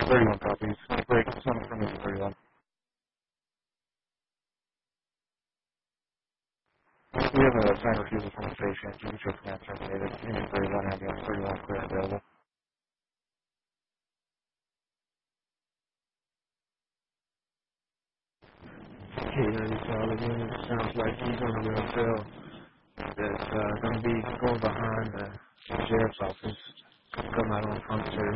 31 copies. Break, son from is 31. We have a sign refusal from the patient. You can show command terminated. Unit 31, ambulance 31, clear and available. K90 solid unit. Sounds like he's on a real trail that's going to be going behind the sheriff's office. Come out on Frontier.